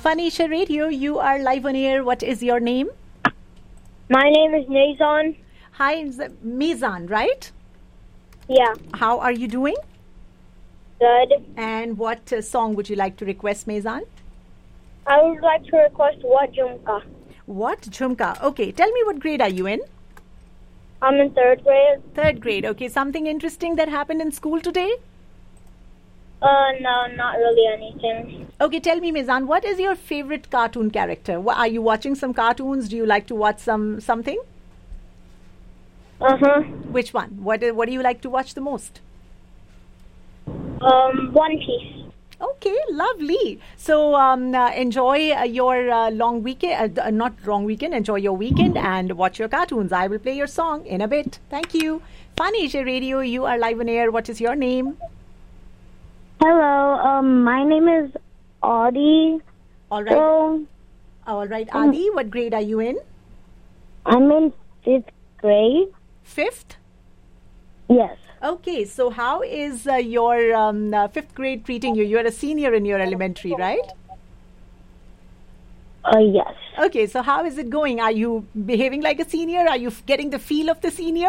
Fanisha Radio, you are live on air. What is your name? My name is Nazan. Hi, Mizan, right? Yeah, How are you doing? good. And what song would you like to request, Mizan? I would like to request What Jumka. What? Jhumka. Okay, tell me what grade are you in? I'm in third grade. Third grade. Okay, something interesting that happened in school today? No, not really anything. Okay, tell me, Mizan, what is your favorite cartoon character? Are you watching some cartoons? Do you like to watch something? Which one? What do you like to watch the most? One Piece. Okay, lovely. So enjoy your long weekend, not long weekend, enjoy your weekend and watch your cartoons. I will play your song in a bit. Thank you. Fanisha Radio, you are live on air. What is your name? Hello, my name is Audie. All right. All right, Adi, what grade are you in? I'm in 5th grade. Fifth? Yes. Okay, so how is your fifth grade treating you? You're a senior in your elementary, right? Yes. Okay, so how is it going? Are you behaving like a senior? Are you getting the feel of the senior?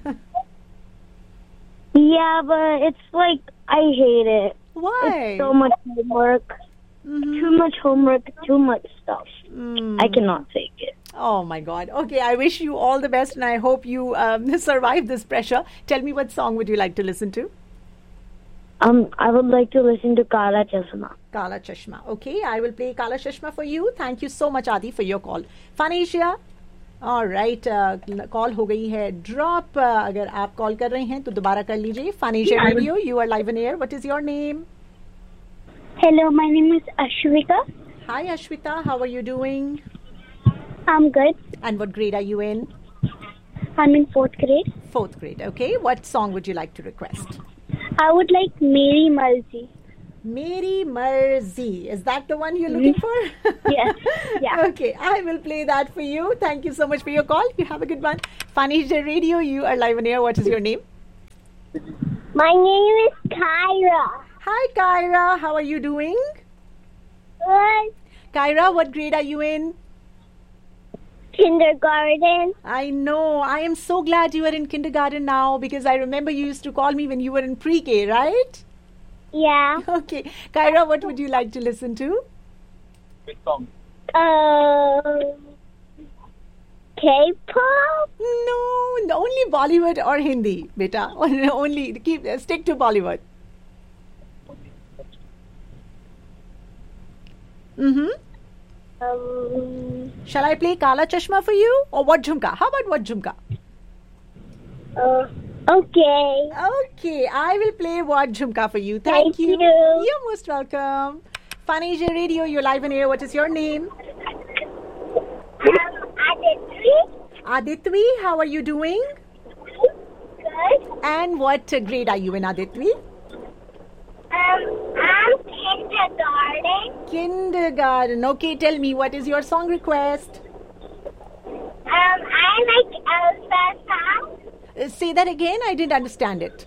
Yeah, but it's like, I hate it. Why? It's so much homework. Too much homework, too much stuff. I cannot take it. Oh my God. Okay, I wish you all the best and I hope you survive this pressure. Tell me, what song would you like to listen to? I would like to listen to Kala Chashma. Kala Chashma. Okay, I will play Kala Chashma for you. Thank you so much, Adi, for your call. Fanisha. All right, call हो गई है drop. अगर आप call कर रहे हैं तो दोबारा कर लीजिए. Fanisha Radio, you are live on air. What is your name? Hello, my name is Ashwika. Hi Ashwita, how are you doing? I'm good. And what grade are you in? I'm in 4th grade. Fourth grade. Okay, what song would you like to request? I would like Meri Marzi. Meri Marzi. Is that the one you're looking for? Yes. Yeah. Okay, I will play that for you. Thank you so much for your call. You have a good one. Fanisha Radio, you are live on air. What is your name? My name is Kyra. Hi Kyra, how are you doing? Good. Kyra, what grade are you in? Kindergarten. I know. I am so glad you are in kindergarten now because I remember you used to call me when you were in pre-K, right? Yeah. Okay. Kyra, what would you like to listen to? Which song? K-pop. No, only Bollywood or Hindi, beta. Only stick to Bollywood. Shall I play Kala Chashma for you or what Jhumka? How about what Jhumka? Okay. Okay, I will play what Jhumka for you. Thank you. you. You're most welcome. Fanisha Radio, you're live on air. What is your name? Aditri. Aditwi, how are you doing? Good. And what grade are you in, Aditwi? I'm kindergarten. Kindergarten. Okay, tell me, what is your song request? I like Elsa song. Say that again. I didn't understand it.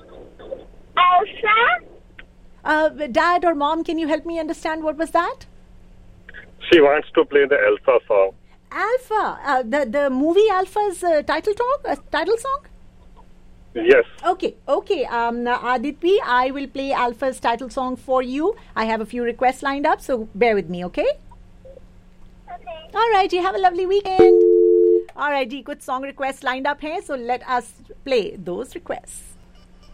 Elsa. Dad or mom, can you help me understand what was that? She wants to play the Elsa song. Alpha. The movie Alpha's title song? Yes. Okay. Aditwi, I will play Alpha's title song for you. I have a few requests lined up, so bear with me, okay? Okay. All right, you have a lovely weekend. All right, good song requests lined up here, so let us play those requests.